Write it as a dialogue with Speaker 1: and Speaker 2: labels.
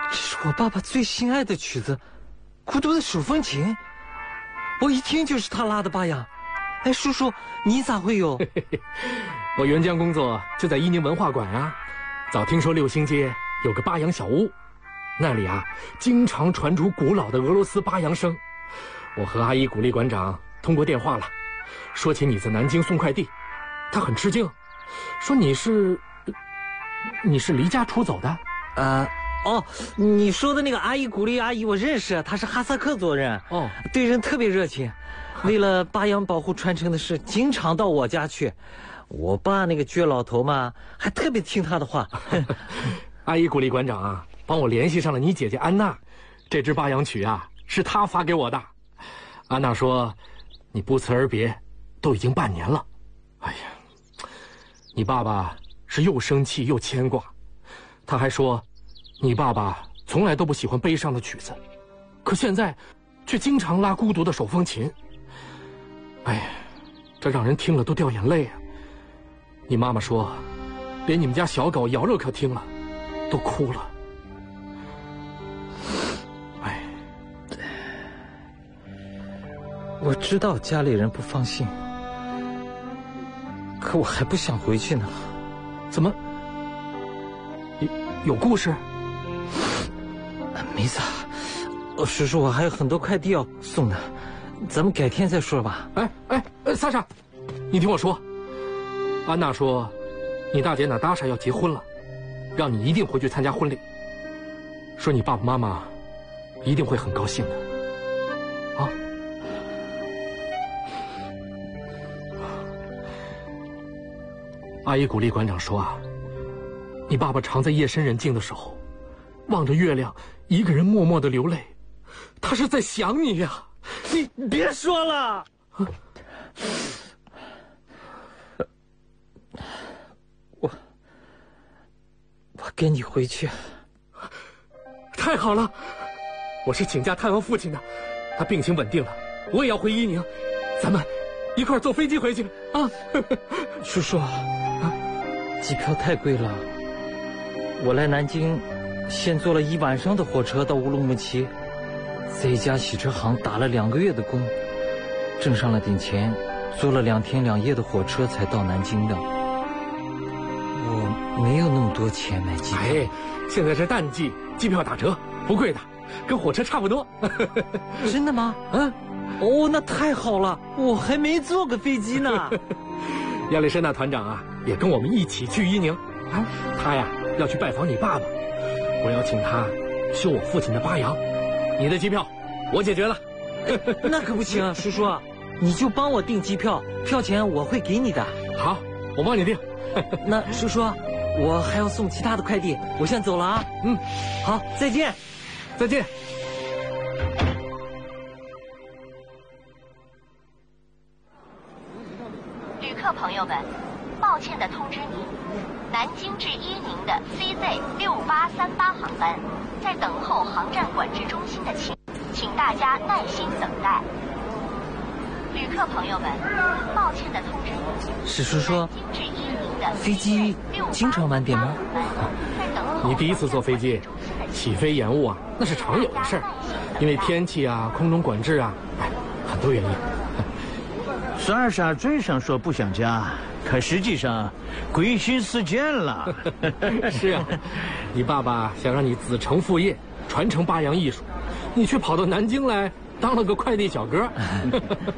Speaker 1: 这是我爸爸最心爱的曲子，孤独的手风琴。我一听就是他拉的八扬。哎，叔叔，你咋会有？
Speaker 2: 我原将工作就在伊宁文化馆啊，早听说六星街有个八扬小屋，那里啊经常传出古老的俄罗斯八扬声。我和阿依古丽馆长通过电话了，说起你在南京送快递，他很吃惊，说你是离家出走的。
Speaker 1: 哦，你说的那个阿依古丽阿姨我认识，她是哈萨克族人，对人特别热情。为了八扬保护传承的事，经常到我家去。我爸那个倔老头嘛，还特别听他的话。
Speaker 2: 阿依古丽馆长啊，帮我联系上了你姐姐安娜，这支八扬曲啊是她发给我的。安娜说，你不辞而别，都已经半年了。哎呀，你爸爸是又生气又牵挂。他还说，你爸爸从来都不喜欢悲伤的曲子，可现在却经常拉孤独的手风琴。哎呀，这让人听了都掉眼泪啊！你妈妈说，连你们家小狗姚热可听了，都哭了。哎，
Speaker 1: 我知道家里人不放心，可我还不想回去呢。
Speaker 2: 怎么？有故事？
Speaker 1: 没啥，叔叔，我还有很多快递要送的。咱们改天再说吧。
Speaker 2: 萨莎，你听我说，安娜说，你大姐娜达莎要结婚了，让你一定回去参加婚礼。说你爸爸妈妈一定会很高兴的。啊？阿依古丽馆长说啊，你爸爸常在夜深人静的时候，望着月亮，一个人默默地流泪，他是在想你呀。
Speaker 1: 你别说了，我跟你回去。
Speaker 2: 太好了，我是请假探望父亲的，他病情稳定了，我也要回伊宁，咱们一块坐飞机回去啊。
Speaker 1: 叔叔，机票太贵了，我来南京先坐了1晚上的火车到乌鲁木齐，在一家洗车行打了2个月的工，挣上了点钱，坐了2天2夜的火车才到南京的。我没有那么多钱买机票。
Speaker 2: 现在是淡季，机票打折，不贵的，跟火车差不多。
Speaker 1: 真的吗？那太好了，我还没坐过飞机呢。
Speaker 2: 亚历山大团长啊，也跟我们一起去伊宁。他呀要去拜访你爸爸，我要请他修我父亲的八扬。你的机票我解决了。
Speaker 1: 那可不行，叔叔，你就帮我订机票，票钱我会给你的。
Speaker 2: 好，我帮你订。
Speaker 1: 那叔叔，我还要送其他的快递，我先走了啊。好，再见。
Speaker 2: 再见。
Speaker 3: 旅客朋友们，抱歉地通知您，南京至伊宁的 CZ6838航班在等候航站管制中心的请大家耐心等待。旅客朋友们，抱歉地通知您，
Speaker 1: 史叔叔，飞机经常晚点吗？
Speaker 2: 你第一次坐飞机，起飞延误啊，那是常有的事儿，因为天气啊、空中管制啊，很多原因。
Speaker 4: 莎莎嘴上说不想家，可实际上归心似箭了。
Speaker 2: 是啊，你爸爸想让你子承父业，传承八扬艺术，你却跑到南京来当了个快递小哥。